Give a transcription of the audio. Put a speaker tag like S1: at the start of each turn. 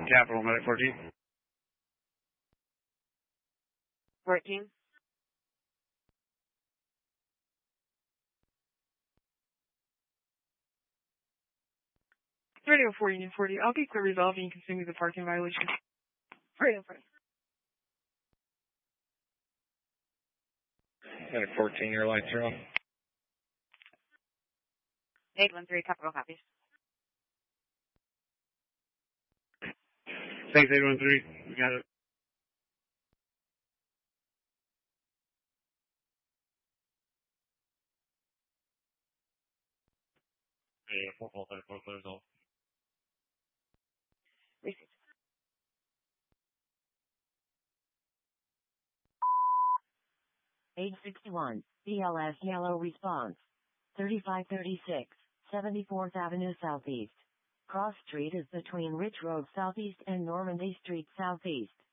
S1: Capital, Medic 14.
S2: 14.
S3: Radio 40 and 40. I'll be clear resolving and continue the parking violation.
S2: Radio 40.
S1: Medic 14, your lights are off.
S2: 813, Capital copies.
S1: Thanks, 813. We got it. Yeah, 434, clears off.
S2: Received.
S4: $861, BLS yellow response. 3536, 74th Avenue Southeast. Cross Street is between Rich Road Southeast and Normandy Street Southeast.